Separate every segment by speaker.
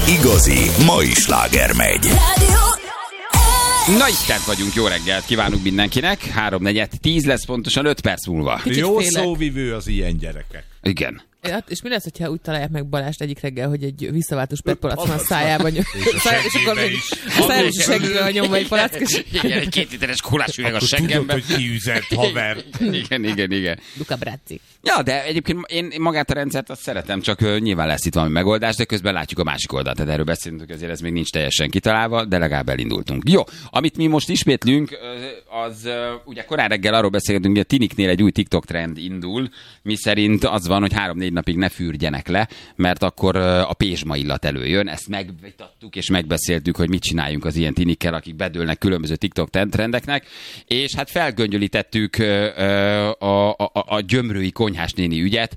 Speaker 1: igazi mai sláger megy.
Speaker 2: Na Istent vagyunk, jó reggelt kívánunk mindenkinek. 3-4-10 lesz pontosan 5 perc múlva.
Speaker 3: Kicsit jó félek. Szóvivő az ilyen gyerekek.
Speaker 2: Igen.
Speaker 4: És mi lesz, hogyha úgy találják meg Balást egyik reggel, hogy egy visszaváltós petpalac van a szájában, és akkor még a szájára is segítve nyomva egy palack.
Speaker 2: Igen, egy 2 literes kólás üveg a seggemben.
Speaker 3: Tudod, hogy kiüzent haver.
Speaker 2: Igen.
Speaker 4: Luca Brazzi.
Speaker 2: Ja, de egyébként én magát a rendszert azt szeretem, csak nyilván lesz itt valami megoldás, de közben látjuk a másik oldalt. Tehát erről beszélünk, ezért ez még nincs teljesen kitalálva, de legalább elindultunk. Jó, amit mi most ismétlünk, az ugye korán reggel arról beszélgetünk, hogy a tiniknél egy új TikTok trend indul, miszerint az van, hogy 3-4 napig ne fürdjenek le, mert akkor a pézsma illat előjön. Ezt megvitattuk és megbeszéltük, hogy mit csináljunk az ilyen tinikkel, akik bedőlnek különböző TikTok trendeknek, és hát felgöngyölítettük a gyömrői konyhás néni ügyet.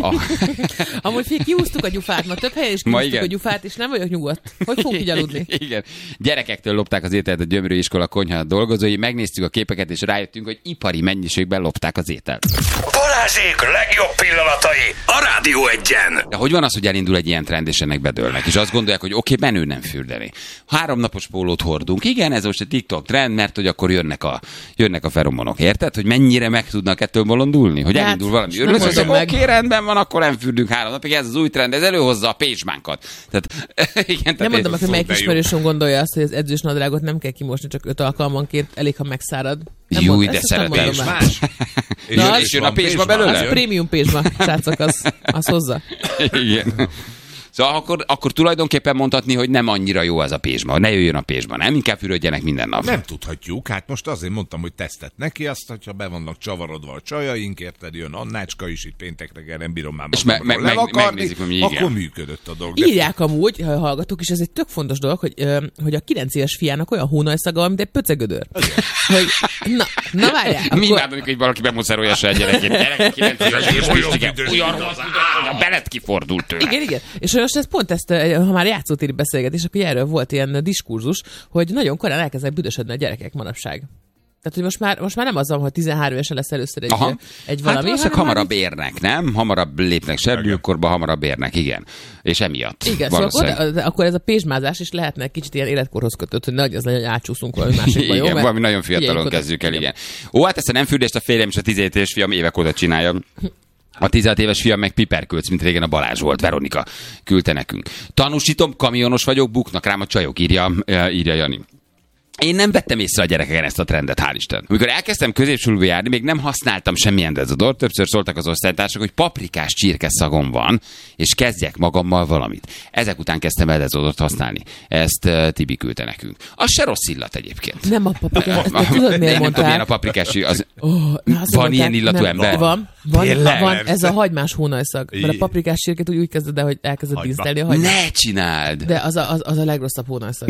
Speaker 4: Amúgy kihúztuk a gyufát, ma több helyen is kihúztuk a gyufát, és nem vagyok nyugodt. Hogy fogunk így aludni?
Speaker 2: Igen. Gyerekektől lopták az ételt a gyömrői iskola konyha dolgozói, megnéztük a képeket, és rájöttünk, hogy ipari mennyiségben lopták az ételt.
Speaker 1: Balázsék legjobb pillanatai a Rádió Egyen.
Speaker 2: De hogy van az, hogy elindul egy ilyen trend, és ennek bedőlnek, és azt gondolják, hogy oké, menő nem fürdeni. 3 napos pólót hordunk. Igen, ez most egy TikTok trend, mert hogy akkor jönnek a feromonok. Érted? Hogy mennyire meg tudnak ettől bolondulni? Hogy elindul valami. Oké, rendben van, akkor nem fürdünk 3 napig. Ez az új trend, ez előhozza a pézsmánkat. Igen,
Speaker 4: nem mondom, hogy melyik ismerősöm gondolja azt, hogy az edzős nadrágot nem kell kimosni, csak 5 alkalmanként elég, ha megszárad.
Speaker 2: Jó, de szeretem. És jön a pézsma belőle?
Speaker 4: Az prémium pézsma, srácok, az hozza.
Speaker 2: Igen. Szóval akkor tulajdonképpen mondhatni, hogy nem annyira jó az a pézsma. Ne jöjjön a pézsma, nem? Inkább fürödjenek minden nap.
Speaker 3: Nem tudhatjuk. Hát most azért mondtam, hogy tesztet neki, azt, hogyha be vannak csavarodva a csajaink, érted, jön Annácska is, itt péntek reggel nem bírom már magamról
Speaker 2: megnézik, hogy
Speaker 3: akkor működött a dolog.
Speaker 4: Írják amúgy, ha hallgatok, és ez egy tök fontos dolog, hogy a 9 éves fiának olyan hónajszaga, mint egy pöcegödör. Hogy, na várjál.
Speaker 2: Mi imádunk, hogy valaki bemuszerolja a gyerekét. Gyerek 9 éves, olyan a belet kifordult tőle.
Speaker 4: Igen. És most ez pont ezt, ha már játszótéri beszélgetés, akkor erről volt ilyen diskurzus, hogy nagyon korán elkezdenek büdösödni a gyerekek manapság. Tehát, hogy most már nem az van, hogy 13 évesen lesz először egy valami.
Speaker 2: Hát hamarabb érnek, nem? Hamarabb lépnek serbülőkorba, hamarabb érnek, igen. És emiatt.
Speaker 4: Igen, szóval akkor ez a pézsmázás is lehetne egy kicsit ilyen életkorhoz kötött, hogy nehogy az legyen, hogy átsúszunk valami másikba, jó?
Speaker 2: Igen, valami nagyon fiatalon kezdjük el, igen. Hát ezt a nem fürdést a férjem és a 17 éves fiam évek óta csinálja. A 16 éves fiam meg piperkölc, mint régen a Balázs volt, Veronika küldte nekünk. Tanúsítom, kamionos vagyok, buknak rám a csajok, írja Jani. Én nem vettem észre a gyerekeken ezt a trendet, hál' Isten. Amikor elkezdtem középsúlyba járni, még nem használtam semmilyen dezodort, többször szóltak az osztálytársak, hogy paprikás csirke szagom van, és kezdjek magammal valamit. Ezek után kezdtem el dezodort használni. Ezt Tibi küldte nekünk. Az se rossz illat egyébként.
Speaker 4: Nem a paprikás, tudod miért mondtál?
Speaker 2: Milyen a paprikás, van ilyen illatú ember?
Speaker 4: Van, ez a hagymás hónajszag. Mert a paprikás csirket úgy kezded el, hogy elkezded dísztelni a hagymát.
Speaker 2: Ne csináld!
Speaker 4: De az a legrosszabb hónajszag.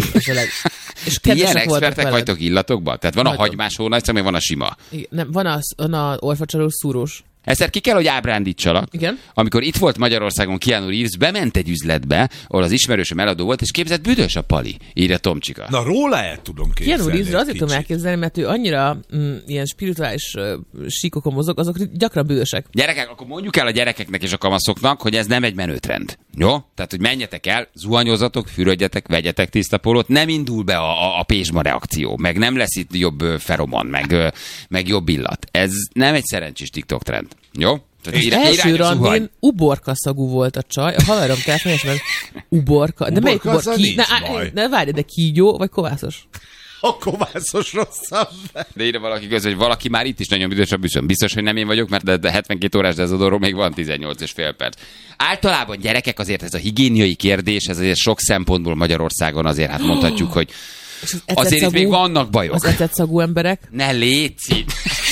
Speaker 4: És
Speaker 2: ilyen expertek vagytok illatokban? Tehát van a hagymás hónajszag, meg van a sima.
Speaker 4: Nem, van a orfacsalós szúrós.
Speaker 2: Ezt ki kell, hogy ábrándítsalak.
Speaker 4: Igen?
Speaker 2: Amikor itt volt Magyarországon Keanu Reeves, bement egy üzletbe, ahol az ismerősöm eladó volt, és képzett, büdös a pali, írja Tomcsika.
Speaker 3: Na róla el tudom képzelni.
Speaker 4: Keanu Reevesre azért tudom elképzelni, mert ő annyira ilyen spirituális síkokon mozog, azok gyakran büdösek.
Speaker 2: Gyerekek, akkor mondjuk el a gyerekeknek és a kamaszoknak, hogy ez nem egy menő trend. Jó? Tehát, hogy menjetek el, zuhanyozatok, fürödjetek, vegyetek tiszta pólót, nem indul be a pézsma reakció, meg nem lesz itt jobb feromon, meg jobb illat. Ez nem egy szerencsés TikTok trend. Jó?
Speaker 4: Első randin uborka szagú volt a csaj. A haverom telefonjás, mert uborka. De melyik uborka? Ne várj, de kígyó vagy kovászos?
Speaker 3: A kovászos rosszabb.
Speaker 2: De írja valaki közben, hogy valaki már itt is nagyon büdös. Biztos, hogy nem én vagyok, mert de 72 órás dezodorról még van 18,5 perc. Általában gyerekek azért ez a higiéniai kérdés, ez azért sok szempontból Magyarországon azért hát mondhatjuk, hogy azért itt még vannak bajok.
Speaker 4: Az etetszagú emberek?
Speaker 2: Ne léci!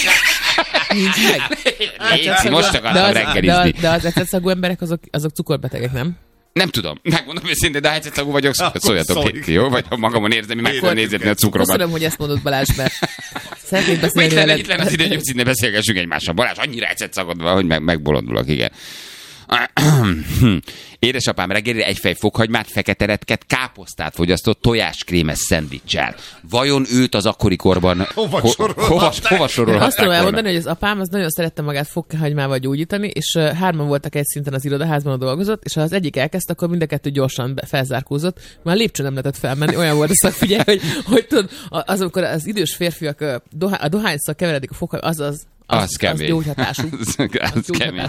Speaker 4: Nincs meg.
Speaker 2: Léci, most akartam reggelizni.
Speaker 4: De az etetszagú emberek azok cukorbetegek, nem?
Speaker 2: Nem tudom. Megmondom őszintén, de ha etetszagú vagyok, szóljatok ki, jó? Vagy ha magamon érzem, mi meg tudom nézetni a cukromat.
Speaker 4: Köszönöm, hogy ezt mondod, Balázs, mert szeretnék beszélni veled.
Speaker 2: Itt lenne az idő, hogy beszélgessünk egymással. Balázs, annyira etetszagod van, hogy megbolondulok, igen. Édesapám reggelire egy fej fokhagymát, fekete retket, káposztát fogyasztott tojás-krémes szendvicsel. Vajon őt az akkori korban hova sorolhatták?
Speaker 4: Azt tudom elmondani, hogy az apám az nagyon szerette magát fokhagymával gyógyítani, és 3 voltak egy szinten az irodaházban, dolgozott, és ha az egyik elkezdte, akkor mind a 2 gyorsan felzárkózott. Már lépcsőn nem lehetett felmenni, olyan volt a szakfigyelő, hogy tudod, amikor az idős férfiak a dohányszal keveredik a fokhagyma, az gyógyhatású.
Speaker 2: Az kemény.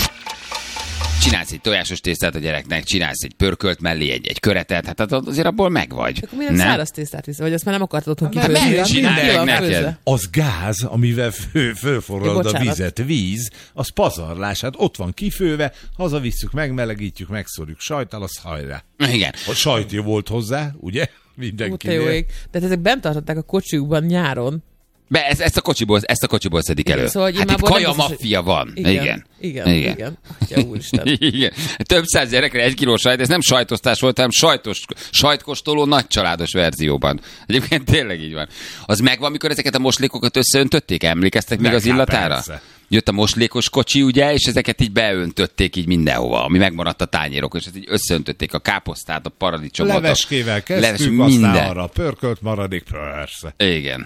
Speaker 2: Csinálsz egy tojásos tésztát a gyereknek, csinálsz egy pörkölt mellé egy köretet, hát azért abból megvagy.
Speaker 4: Akkor miért száraz tésztát visz? Vagy azt már nem akartad otthon kifőzni?
Speaker 2: Csinálják neked.
Speaker 3: Az gáz, amivel fölforrad a vizet, víz, az pazarlás. Hát ott van kifőve, hazavisszük, megmelegítjük, megszórjuk sajttal, az hajrá.
Speaker 2: Igen.
Speaker 3: A sajt jó volt hozzá, ugye? Mindenkinél.
Speaker 4: De ezek bent tartották a kocsiukban nyáron.
Speaker 2: Ezt a kocsiból szedik elő.
Speaker 4: Szóval
Speaker 2: hát itt kaja maffia van.
Speaker 4: Igen. Atya úristen.
Speaker 2: Igen. Több száz gyerekre 1 kiló sajt, ez nem sajtosztás volt, hanem sajtkóstoló nagycsaládos verzióban. Egyébként tényleg így van. Az megvan, amikor ezeket a moslékokat összeöntötték? Emlékeztek még az illatára?
Speaker 3: Persze.
Speaker 2: Jött a moslékos kocsi, ugye, és ezeket így beöntötték így mindenhova, ami megmaradt a tányérok, és ezt így összeöntötték a káposztát, a paradicsomot.
Speaker 3: Leveskével kezdtük, aztán arra pörkölt maradék, persze.
Speaker 2: Igen.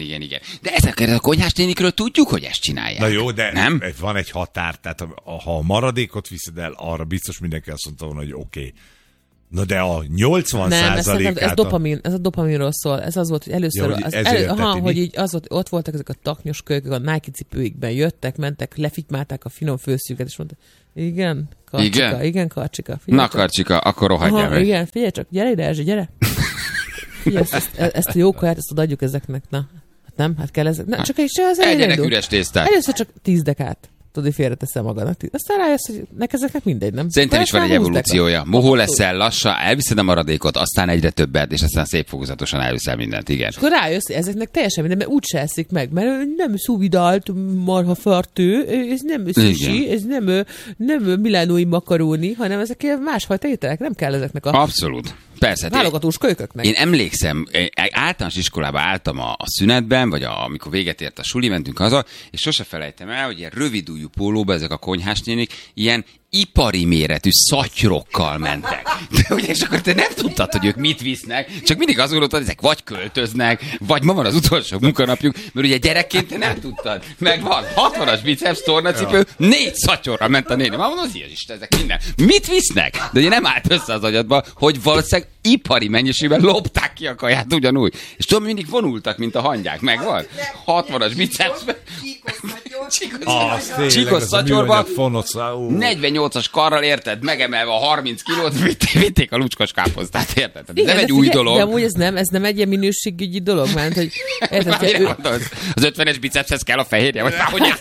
Speaker 2: De ezeket a konyhásnénikről tudjuk, hogy ezt csinálják.
Speaker 3: Na jó, de
Speaker 2: nem?
Speaker 3: Van egy határ, tehát ha a maradékot viszed el, arra biztos mindenki azt mondta volna, hogy oké. Na de a 80%-át...
Speaker 4: Ez a dopaminról szól. Ez az volt, hogy először... hogy így ott voltak ezek a taknyos kölykök, a Nike cipőikben jöttek, mentek, lefitymálták a finom főszűket, és mondták, igen, Karcsika.
Speaker 2: Na, Karcsika, akkor rohadjál meg.
Speaker 4: Igen, figyelj csak, gyere ide, Erzsi, gyere. Figyelj, ezt a jó kaját, ezt odaadjuk ezeknek, na. Hát nem, hát kell ezek. Nem, csak
Speaker 2: egyenek üres tésztát.
Speaker 4: Először csak 10 dekát. Tudod, hogy félreteszem magadnak. Aztán rájössz, hogy ezeknek mindegy, nem?
Speaker 2: Szerintem is van egy evolúciója. Mohó leszel, lassan, elviszed a maradékot, aztán egyre többet, és aztán szép fokozatosan elviszel mindent, igen. És
Speaker 4: akkor rájössz, hogy ezeknek teljesen minden, mert úgyse eszik meg, mert nem szuvidált marhafartő, ez nem sushi, ez nem milánói makaróni, hanem ezek másfajta ételek, nem kell ezeknek a...
Speaker 2: Abszolút. Persze.
Speaker 4: Válogatós kölyköknek.
Speaker 2: Én emlékszem, általános iskolába álltam a szünetben, vagy amikor véget ért a suli, mentünk haza, és sose felejtem el, hogy ilyen rövidújú pólóba ezek a konyhásnénik ilyen ipari méretű szatyrokkal mentek. De ugye, és akkor te nem tudtad, hogy ők mit visznek, csak mindig azt gondoltad, hogy ezek vagy költöznek, vagy ma van az utolsó munkanapjuk, mert ugye gyerekként te nem tudtad. Meg van 60-as biceps tornacipő, 4 szatyorra ment a néni. Már mondom, az Isten, ezek minden. Mit visznek? De ugye nem állt össze az agyadba, hogy valószínűleg ipari mennyiségben lopták ki a kaját ugyanúgy. És tudom, mindig vonultak, mint a hangyák. Megvan? 60-as biceps. Csíkos szatyorba. 48-as karral, érted, megemelve a 30 kilót, vitték a lucskos káposztát, érted? Ez nem egy új dolog.
Speaker 4: De amúgy ez nem egy ilyen minőségügyi dolog, mert hogy... Érted,
Speaker 2: az 50-es bicepshez kell a fehérje, vagy már hogy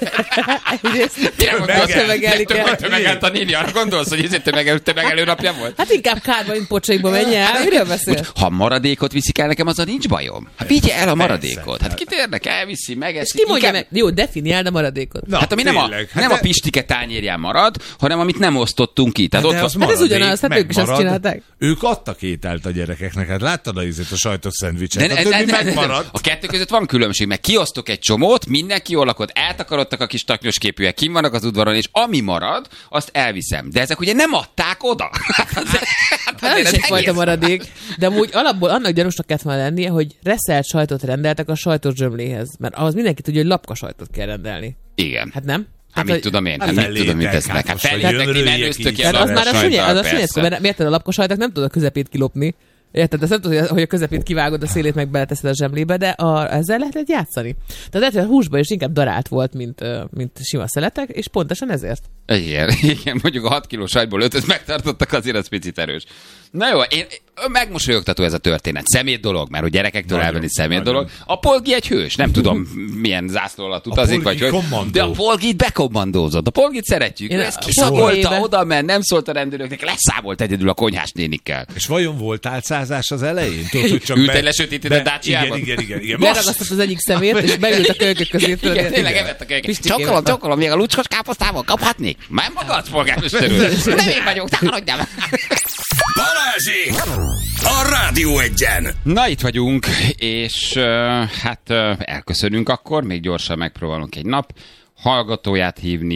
Speaker 2: tömegelt a néni, arra gondolsz, hogy ez egy tömegelő napja volt?
Speaker 4: Hát inkább kárba, mint pocsaikba menj el, miről beszél?
Speaker 2: Ha maradékot viszik el nekem, azzal nincs bajom. Hát vigye el a maradékot. Hát kit érdekel, elviszi, megeszi.
Speaker 4: Ki mondja meg? Jó, definiáld a maradékot.
Speaker 2: Hát ami nem a pistike tányérján marad, hanem amit nem osztottunk ki. Tehát ott
Speaker 4: van. Ez ugyanaz, hát ők is azt csinálták.
Speaker 3: Ők adtak ételt a gyerekeknek, hát láttad a sajtos szendvicset, a többi megmaradt.
Speaker 2: A kettő között van különbség, mert kiosztok egy csomót, mindenki jól lakott, eltakarodtak a kis taknyos képűek, kim vannak az udvaron, és ami marad, azt elviszem. De ezek ugye nem adták oda.
Speaker 4: Hát ez egyfajta maradék, de amúgy alapból annak gyanúsnak kellett volna lennie, hogy reszelt sajtot rendeltek a sajtos zsömléhez, mert ahhoz mindenki tudja, hogy lapka sajtot kell rendelni.
Speaker 2: Igen.
Speaker 4: Hát nem?
Speaker 2: Hát mit tudom én? Hát mit tudom, mit tesznek? Hát feltettek, ti menőztök ki a
Speaker 4: lapkasajttal. Mert érted, a lapkasajtak nem tudod a közepét kilopni. Érted? Ezt nem tudod, hogy a közepét kivágod, a szélét meg beleteszed a zsemlébe, de ezzel lehet játszani. Tehát lehet, hogy a húsban is inkább darált volt, mint sima szeletek, és pontosan ezért.
Speaker 2: Igen, mondjuk a 6 kiló sajtból 5-öt megtartottak, azért az picit erős. Na jó, én megmosolyogtató ez a történet. Szemét dolog, mert hogy gyerekektől elvenni szemét dolog. A Polgi egy hős, nem tudom milyen zászló alatt utazik, vagy hogy. De a Polgit bekommandózott. A Polgit szeretjük. Ez kiszagolta, oda ment, nem szólt a rendőröknek, leszámolt egyedül a konyhás nénikkel.
Speaker 3: És vajon volt álcázás az elején?
Speaker 2: Ültél lesötétített Dácsiában?
Speaker 3: Igen.
Speaker 4: Leragasztott az egyik szemét, és beült a kölykök közé.
Speaker 2: Igen, tényleg evett a kölykök. Csokolom, még a lucskos káposztával kaphatnék? Már magadsz, polgármester úr. Nem én vagyok, takarodjál meg.
Speaker 1: Balázsék! A Rádió Egyen!
Speaker 2: Na, itt vagyunk, és hát elköszönünk akkor, még gyorsan megpróbálunk egy nap hallgatóját hívni,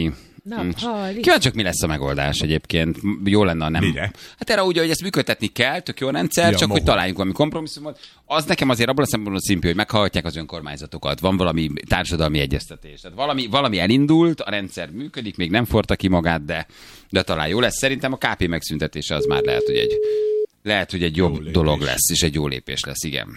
Speaker 2: Kíváncsiak, mi lesz a megoldás egyébként. Jó lenne, ha nem.
Speaker 3: Mire?
Speaker 2: Hát erre úgy, hogy ezt működtetni kell, tök jó rendszer, csak hogy találjunk valami kompromisszumot. Az nekem azért abban a szempontból szimpi, hogy meghallgatják az önkormányzatokat, van valami társadalmi egyeztetés. Tehát valami elindult, a rendszer működik, még nem forta ki magát, de talán jó lesz. Szerintem a KP megszüntetése az már lehet, hogy egy jobb dolog lesz, és egy jó lépés lesz, igen.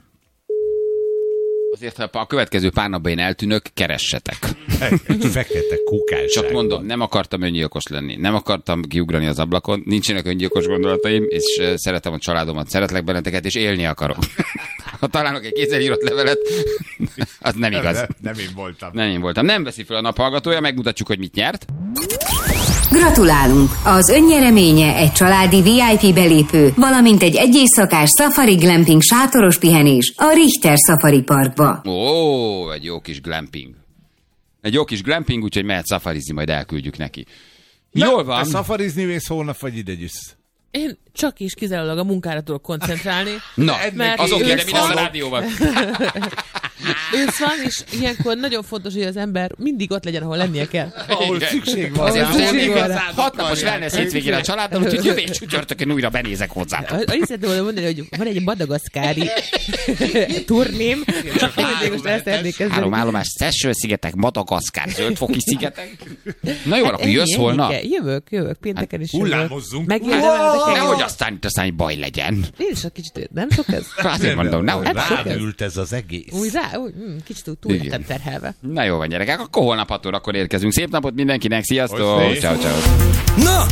Speaker 2: Azért, ha a következő pár napban én eltűnök, keressetek.
Speaker 3: Egy fekete kukás.
Speaker 2: Csak mondom, nem akartam öngyilkos lenni. Nem akartam kiugrani az ablakon. Nincsenek öngyilkos gondolataim, és szeretem a családomat, szeretlek benneteket, és élni akarok. Ha találok egy kézzelírott levelet, az nem igaz. Nem én voltam. Nem veszi fel a naphallgatója, megmutatjuk, hogy mit nyert.
Speaker 5: Gratulálunk! Az önnyereménye egy családi VIP belépő, valamint egy éjszakás safari glamping sátoros pihenés a Richter Safari Parkba.
Speaker 2: Ó, egy jó kis glamping. Úgyhogy mehet szafarizni, majd elküldjük neki. Jól van.
Speaker 3: Szafarizni mész holnap, vagy ide jössz?
Speaker 4: Én csak is kizárólag a munkára tudok koncentrálni.
Speaker 2: Na, az oké, de mi lesz a rádióban?
Speaker 4: Ősz van, és ilyenkor nagyon fontos, hogy az ember mindig ott legyen, ahol lennie kell.
Speaker 3: Ahol szükség van.
Speaker 2: Azért még 6 napos wellness hétvégén a családdal, úgyhogy jövő csütörtökön újra benézek hozzá.
Speaker 4: Azt szeretném volna mondani, hogy van egy madagaszkári turném, csak most el szeretnék kezdeni.
Speaker 2: 3 állomás, Seychelles-szigetek, Madagaszkár, Zöldfoki szigetek. Na jó, akkor jössz holnap?
Speaker 4: Jövök, pénteken is
Speaker 3: hullámozzunk.
Speaker 2: Nehogy aztán baj legyen.
Speaker 4: Én is a kicsit, nem sok ez?
Speaker 2: Azért mondom, nehogy.
Speaker 3: Ráült ez az egész.
Speaker 4: Kicsit túl lettem terhelve.
Speaker 2: Na jó van, gyerekek, akkor holnap 6 órakor érkezünk. Szép napot mindenkinek, sziasztok! Ciao.
Speaker 1: Na,